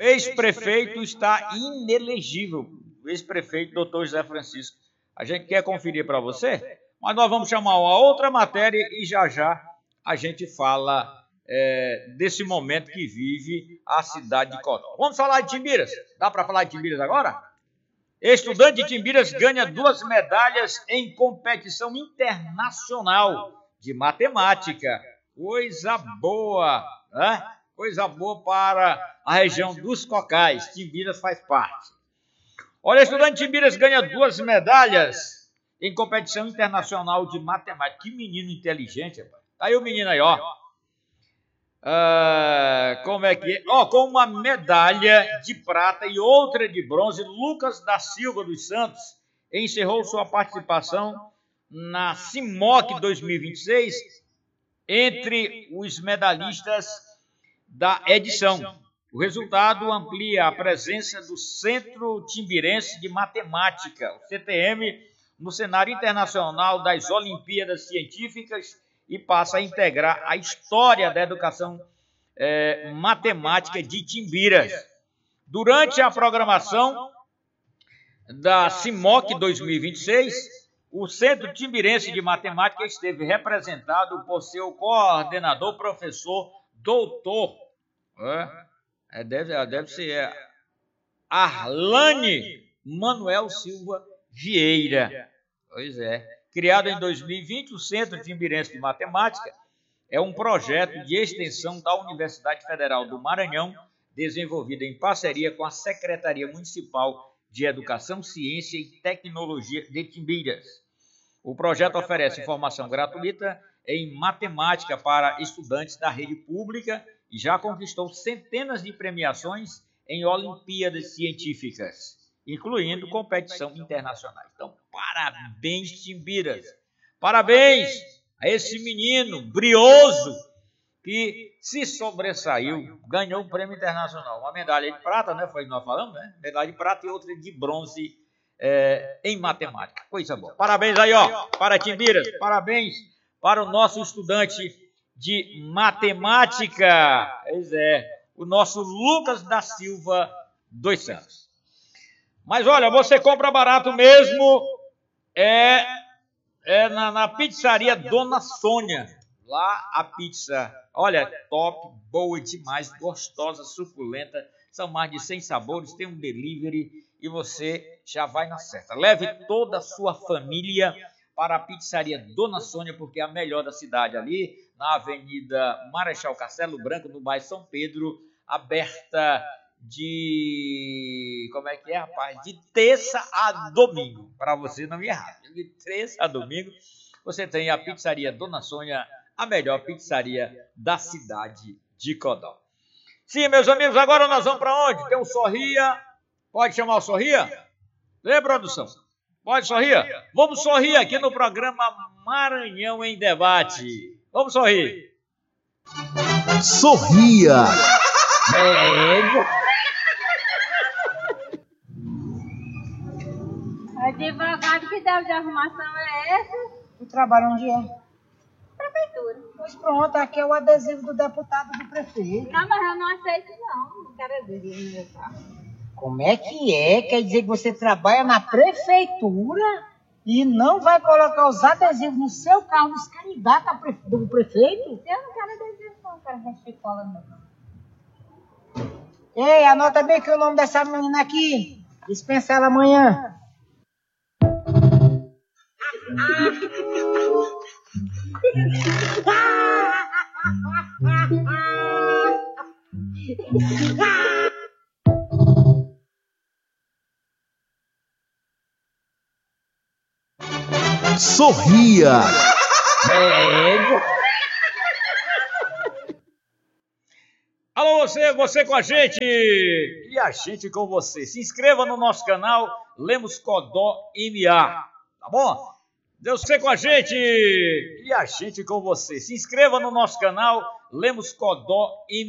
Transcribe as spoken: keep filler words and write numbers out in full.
ex-prefeito está inelegível. O ex-prefeito, doutor José Francisco. A gente quer conferir para você, mas nós vamos chamar uma outra matéria e já já a gente fala é, desse momento que vive a cidade de Codó. Vamos falar de Timbiras? Dá para falar de Timbiras agora? Estudante de Timbiras ganha duas medalhas em competição internacional de matemática. Coisa boa, né? Coisa boa para a região dos Cocais. Timbiras faz parte. Olha, estudante de Timbiras ganha duas medalhas em competição internacional de matemática. Que menino inteligente, rapaz. Tá aí o menino aí, ó. Ah, como é que é? Ó, com uma medalha de prata e outra de bronze, Lucas da Silva dos Santos encerrou sua participação na CIMOC dois mil e vinte e seis entre os medalhistas da edição. O resultado amplia a presença do Centro Timbirense de Matemática, o C T M, no cenário internacional das Olimpíadas Científicas e passa a integrar a história da educação é, matemática de Timbiras. Durante a programação da CIMOC dois mil e vinte e seis, o Centro Timbirense de Matemática esteve representado por seu coordenador, professor, doutor, é, deve, deve ser é, Arlane Manuel Silva Vieira. Pois é. Criado em dois mil e vinte, o Centro Timbirense de Matemática é um projeto de extensão da Universidade Federal do Maranhão, desenvolvido em parceria com a Secretaria Municipal de Educação, Ciência e Tecnologia de Timbiras. O projeto oferece formação gratuita em matemática para estudantes da rede pública e já conquistou centenas de premiações em Olimpíadas Científicas, incluindo competição internacional. Então, parabéns, Timbiras. Parabéns a esse menino brioso que se sobressaiu, ganhou um prêmio internacional. Uma medalha de prata, né? Foi o que nós falamos, né? Medalha de prata e outra de bronze é, em matemática. Coisa boa. Parabéns aí, ó, para Timbiras. Parabéns para o nosso estudante de matemática. Pois é, o nosso Lucas da Silva dos Santos. Mas olha, você compra barato mesmo é, é na, na pizzaria Dona Sônia. Lá a pizza, olha, top, boa demais, gostosa, suculenta. São mais de cem sabores, tem um delivery e você já vai na certa. Leve toda a sua família para a pizzaria Dona Sônia, porque é a melhor da cidade ali, na Avenida Marechal Castelo Branco, no bairro São Pedro, aberta de, como é que é, rapaz? De terça a domingo, para você não me errar. De terça a domingo, você tem a pizzaria Dona Sônia, a melhor pizzaria da cidade de Codó. Sim, meus amigos, agora nós vamos para onde? Tem um Sorria. Pode chamar o Sorria? Vem, produção. Pode, Sorria? Vamos sorrir aqui no programa Maranhão em Debate. Vamos sorrir. Sorria. É. Advogado, que deve de arrumação é essa? Tu trabalha onde é? Prefeitura. Pois pronto, aqui é o adesivo do deputado do prefeito. Não, mas eu não aceito não. Não quero adesivo no meu carro. Como é que é? Quer dizer que você trabalha na prefeitura e não vai colocar os adesivos no seu carro dos candidatos do prefeito? Eu não quero adesivo não, quero rechicola não. Ei, anota bem que o nome dessa menina aqui. Dispensa ela amanhã. Sorria. Alô, você, você com a gente e a gente com você. Se inscreva no nosso canal Lemos Codó M A, tá bom? Deus você com a gente e a gente com você. Se inscreva no nosso canal Lemos Codó M A.